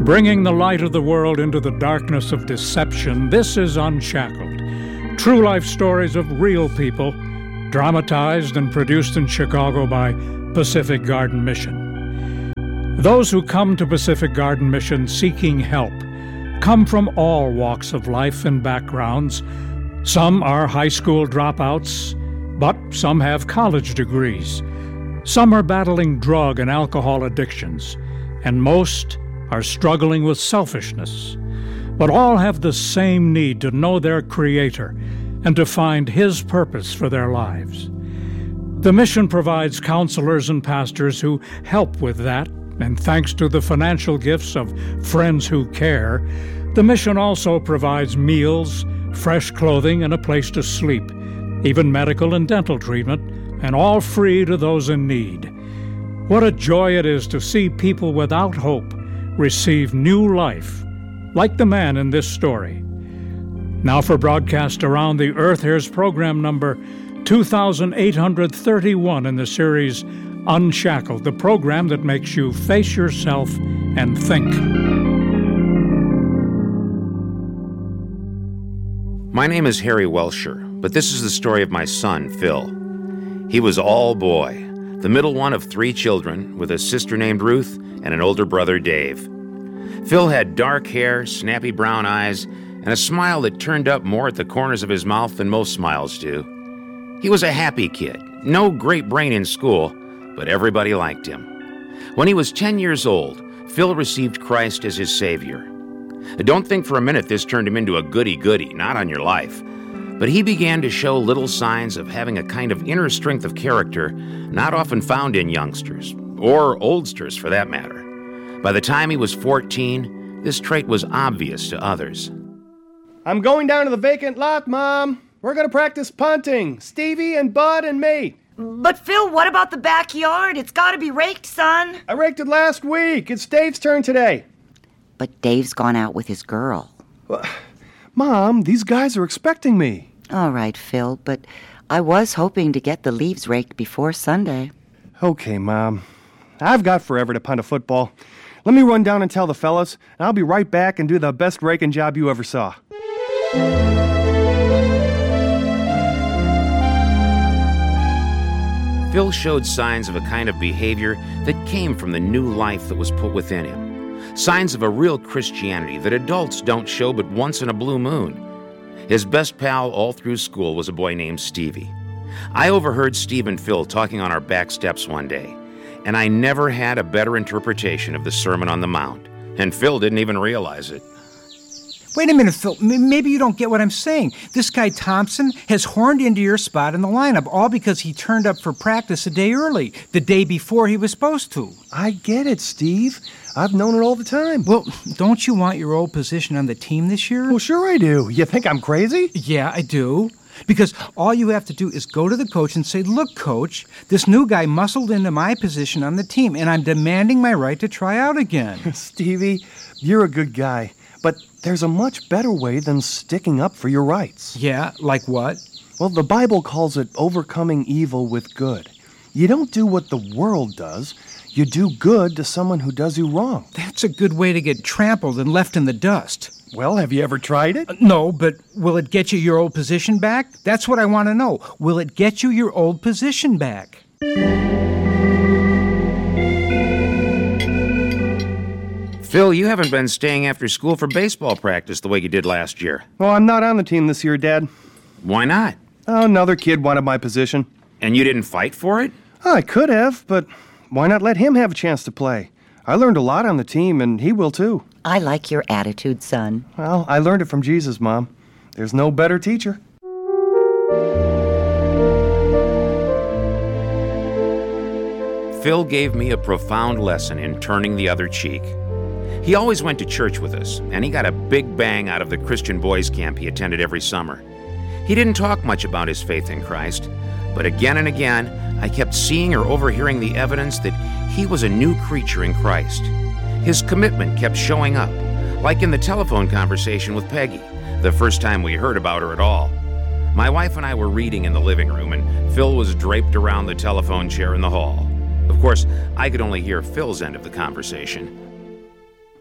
Bringing the light of the world into the darkness of deception, this is Unshackled. True life stories of real people, dramatized and produced in Chicago by Pacific Garden Mission. Those who come to Pacific Garden Mission seeking help come from all walks of life and backgrounds. Some are high school dropouts, but some have college degrees. Some are battling drug and alcohol addictions, and most are struggling with selfishness. But all have the same need to know their Creator and to find His purpose for their lives. The mission provides counselors and pastors who help with that, and thanks to the financial gifts of Friends Who Care, the mission also provides meals, fresh clothing, and a place to sleep, even medical and dental treatment, and all free to those in need. What a joy it is to see people without hope receive new life, like the man in this story. Now for broadcast around the earth, here's program number 2831 in the series Unshackled, the program that makes you face yourself and think. My name is Harry Welsher, but this is the story of my son, Phil. He was all boy, the middle one of 3 children, with a sister named Ruth and an older brother, Dave. Phil had dark hair, snappy brown eyes, and a smile that turned up more at the corners of his mouth than most smiles do. He was a happy kid, no great brain in school, but everybody liked him. When he was 10 years old, Phil received Christ as his Savior. Don't think for a minute this turned him into a goody-goody, not on your life. But he began to show little signs of having a kind of inner strength of character not often found in youngsters, or oldsters for that matter. By the time he was 14, this trait was obvious to others. I'm going down to the vacant lot, Mom. We're going to practice punting. Stevie and Bud and me. But Phil, what about the backyard? It's got to be raked, son. I raked it last week. It's Dave's turn today. But Dave's gone out with his girl. Mom, these guys are expecting me. All right, Phil, but I was hoping to get the leaves raked before Sunday. Okay, Mom. I've got forever to punt a football. Let me run down and tell the fellas, and I'll be right back and do the best raking job you ever saw. Phil showed signs of a kind of behavior that came from the new life that was put within him. Signs of a real Christianity that adults don't show but once in a blue moon. His best pal all through school was a boy named Stevie. I overheard Steve and Phil talking on our back steps one day, and I never had a better interpretation of the Sermon on the Mount, and Phil didn't even realize it. Wait a minute, Phil. Maybe you don't get what I'm saying. This guy Thompson has horned into your spot in the lineup, all because he turned up for practice a day early, the day before he was supposed to. I get it, Steve. I've known it all the time. Well, don't you want your old position on the team this year? Well, sure I do. You think I'm crazy? Yeah, I do. Because all you have to do is go to the coach and say, look, Coach, this new guy muscled into my position on the team, and I'm demanding my right to try out again. Stevie, you're a good guy. But there's a much better way than sticking up for your rights. Yeah, like what? Well, the Bible calls it overcoming evil with good. You don't do what the world does. You do good to someone who does you wrong. That's a good way to get trampled and left in the dust. Well, have you ever tried it? No, but will it get you your old position back? That's what I want to know. Will it get you your old position back? Phil, you haven't been staying after school for baseball practice the way you did last year. Well, I'm not on the team this year, Dad. Why not? Oh, another kid wanted my position. And you didn't fight for it? I could have, but why not let him have a chance to play? I learned a lot on the team, and he will too. I like your attitude, son. Well, I learned it from Jesus, Mom. There's no better teacher. Phil gave me a profound lesson in turning the other cheek. He always went to church with us, and he got a big bang out of the Christian boys' camp he attended every summer. He didn't talk much about his faith in Christ, but again and again, I kept seeing or overhearing the evidence that he was a new creature in Christ. His commitment kept showing up, like in the telephone conversation with Peggy, the first time we heard about her at all. My wife and I were reading in the living room, and Phil was draped around the telephone chair in the hall. Of course, I could only hear Phil's end of the conversation.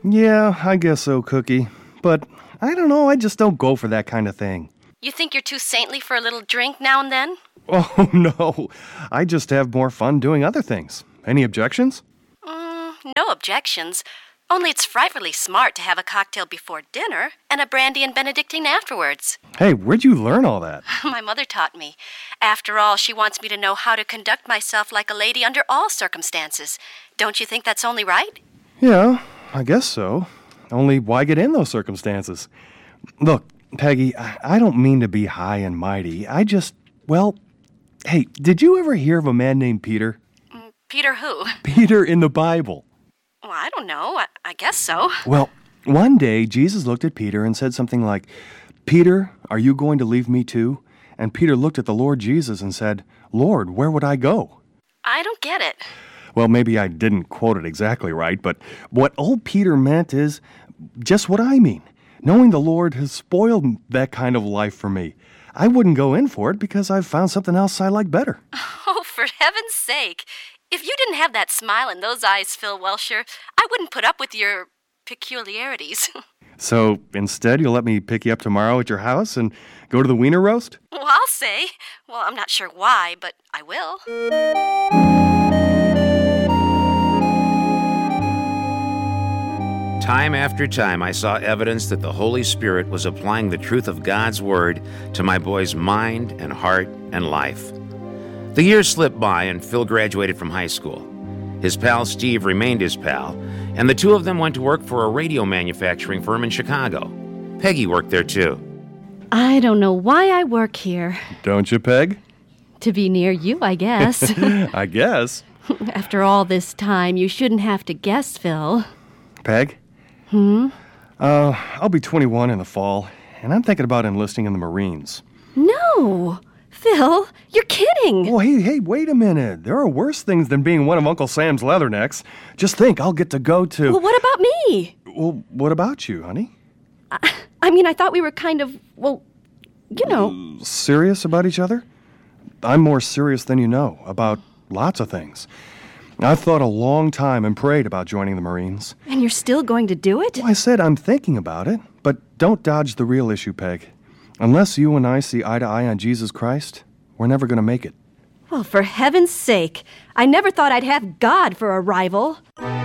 Yeah, I guess so, Cookie. But I don't know, I just don't go for that kind of thing. You think you're too saintly for a little drink now and then? Oh, no. I just have more fun doing other things. Any objections? No objections. Only it's frightfully smart to have a cocktail before dinner and a brandy and Benedictine afterwards. Hey, where'd you learn all that? My mother taught me. After all, she wants me to know how to conduct myself like a lady under all circumstances. Don't you think that's only right? Yeah, I guess so. Only why get in those circumstances? Look, Peggy, I don't mean to be high and mighty. Hey, did you ever hear of a man named Peter? Peter who? Peter in the Bible. Well, I don't know. I guess so. Well, one day Jesus looked at Peter and said something like, "Peter, are you going to leave me too?" And Peter looked at the Lord Jesus and said, "Lord, where would I go?" I don't get it. Well, maybe I didn't quote it exactly right, but what old Peter meant is just what I mean. Knowing the Lord has spoiled that kind of life for me. I wouldn't go in for it because I've found something else I like better. Oh, for heaven's sake. If you didn't have that smile in those eyes, Phil Welsher, I wouldn't put up with your peculiarities. So instead, you'll let me pick you up tomorrow at your house and go to the wiener roast? Well, I'll say. Well, I'm not sure why, but I will. Time after time, I saw evidence that the Holy Spirit was applying the truth of God's Word to my boy's mind and heart and life. The years slipped by and Phil graduated from high school. His pal Steve remained his pal, and the two of them went to work for a radio manufacturing firm in Chicago. Peggy worked there too. I don't know why I work here. Don't you, Peg? To be near you, I guess. I guess. After all this time, you shouldn't have to guess, Phil. Peg? I'll be 21 in the fall, and I'm thinking about enlisting in the Marines. No! Phil, you're kidding! Oh, hey, wait a minute. There are worse things than being one of Uncle Sam's leathernecks. Just think, I'll get to go to... Well, what about me? Well, what about you, honey? I thought we were kind of, Serious about each other? I'm more serious than you know, about lots of things. I've thought a long time and prayed about joining the Marines. And you're still going to do it? Well, I said I'm thinking about it, but don't dodge the real issue, Peg. Unless you and I see eye to eye on Jesus Christ, we're never going to make it. Well, for heaven's sake, I never thought I'd have God for a rival.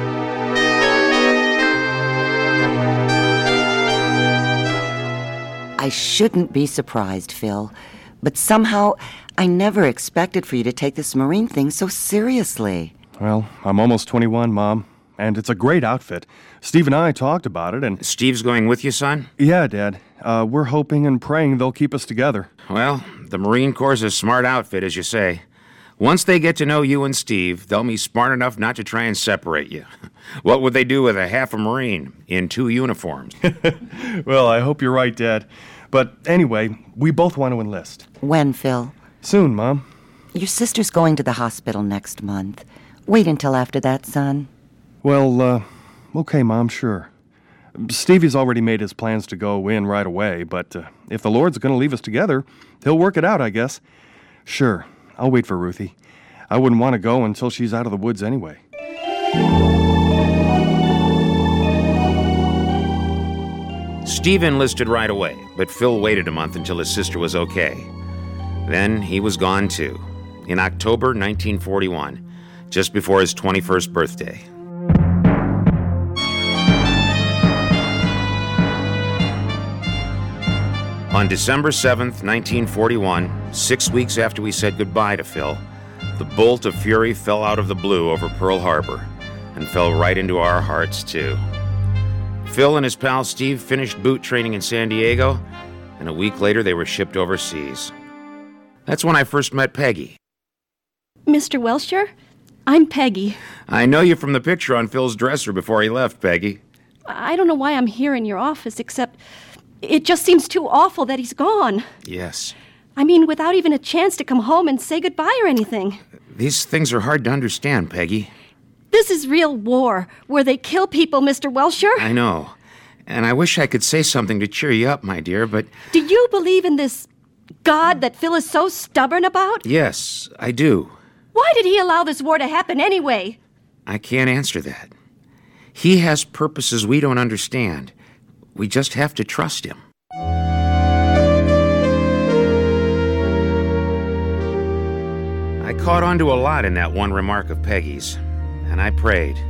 I shouldn't be surprised, Phil, but somehow I never expected for you to take this Marine thing so seriously. Well, I'm almost 21, Mom, and it's a great outfit. Steve and I talked about it, and... Steve's going with you, son? Yeah, Dad. We're hoping and praying they'll keep us together. Well, the Marine Corps is a smart outfit, as you say. Once they get to know you and Steve, they'll be smart enough not to try and separate you. What would they do with a half a Marine in 2 uniforms? Well, I hope you're right, Dad. But anyway, we both want to enlist. When, Phil? Soon, Mom. Your sister's going to the hospital next month. Wait until after that, son. Well, okay, Mom, sure. Stevie's already made his plans to go in right away, but if the Lord's going to leave us together, he'll work it out, I guess. Sure, I'll wait for Ruthie. I wouldn't want to go until she's out of the woods anyway. Steve enlisted right away, but Phil waited a month until his sister was okay. Then he was gone too, in October 1941, just before his 21st birthday. On December 7th, 1941, 6 weeks after we said goodbye to Phil, the bolt of fury fell out of the blue over Pearl Harbor and fell right into our hearts, too. Phil and his pal Steve finished boot training in San Diego, and a week later they were shipped overseas. That's when I first met Peggy. Mr. Welsher, I'm Peggy. I know you from the picture on Phil's dresser before he left, Peggy. I don't know why I'm here in your office, except it just seems too awful that he's gone. Yes. Without even a chance to come home and say goodbye or anything. These things are hard to understand, Peggy. This is real war, where they kill people, Mr. Welsher. I know. And I wish I could say something to cheer you up, my dear, but... Do you believe in this God that Phil is so stubborn about? Yes, I do. Why did he allow this war to happen anyway? I can't answer that. He has purposes we don't understand. We just have to trust him. I caught on to a lot in that one remark of Peggy's, and I prayed.